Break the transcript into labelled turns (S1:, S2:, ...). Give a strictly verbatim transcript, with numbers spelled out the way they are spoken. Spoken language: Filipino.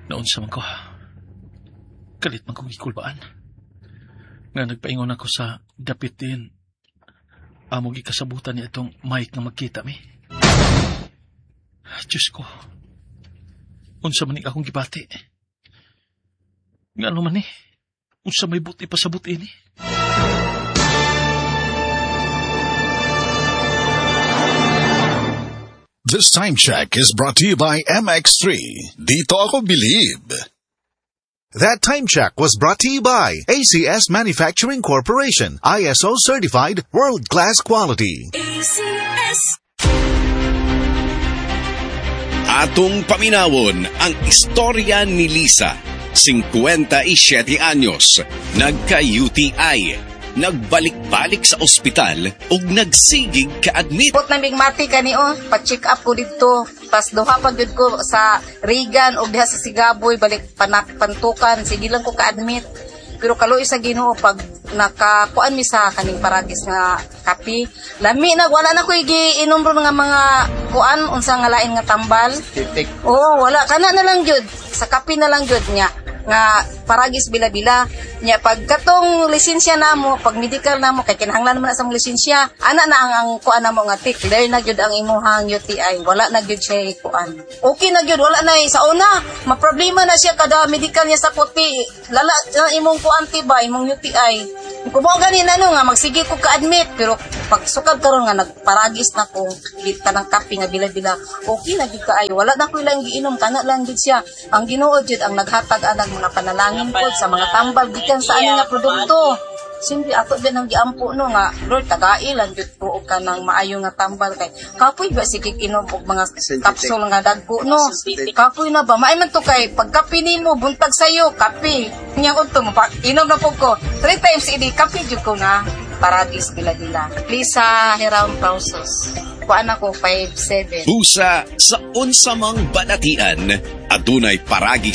S1: Naunsa man ko. Kalit man kong ikulbaan. Nga nagpaingon ako sa dapitin. Amog ikasabutan niya itong mic na magkita mi. Diyos ko. Unsa man akong gibati. Nga ano man eh. Unsa may buti pa sa buti ini.
S2: This time check is brought to you by M X three. Dito ako believe. That time check was brought to you by A C S Manufacturing Corporation, I S O certified, world-class quality.
S3: A C S.
S4: Atong paminawon ang istorya ni Lisa, fifty-seven anyos, nagka-U T I, nagbalik-balik sa ospital ug nagsigig ka-admit.
S5: Put na mati kani o, pa-check up ko dito. Pas duha pa gyud ko sa Regan ug diha sa Sigaboy balik panak pantukan. Sige lang ko ka-admit. Pero kaluoy sa Ginoo pag nakakuan mi sa kaning paragis nga kapi, lami na wala na ko giinom ro nga mga kuan unsa nga lain nga tambal. Oh, wala kana na lang gyud. Sa kapi na lang gyud nya nga paragis bila-bila nya pag katong lisensya namo pag medical namo kay kinahanglan man sa lisensya ana na ang, ang kuan namo nga tik clear na gyud ang imuhang U T I wala na gyud siya kuan okay na gyud wala na sa una maproblema na siya kada medical niya sa kuti lala na imong kuan tiba imong U T I kumo gani na no nga magsige ko ka-admit pero pag sukad karon nga nagparagis na ko kita ng kape nga bila-bila okay na gyud kaayo wala na ko ilang giinom kana lang gyud siya ang Ginoo gyud ang naghatag anang mga panalangin po sa mga tambal gikan sa ani nga produkto. Simple ato din ang giampo no nga Lord tagailan gyud ko og kanang maayo nga tambal kay kapoy ba sige inom og mga capsule nga dagko no. Kapoy na ba maay man to kay pagkape nimo buntag sayo kape. Nya unto mo inom na pug ko three times idi kape jud ko na paragis bila-bila. Lisa Hiram Pausos. Kuan ako five seven.
S4: Busa sa unsa mang banatian, adunay paragis